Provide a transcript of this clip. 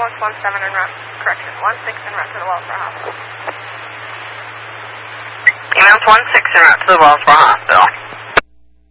ambulance 17 en route, correction, 16 en route to the Wellsboro Hospital. Ambulance 16 en route to the Wellsboro Hospital.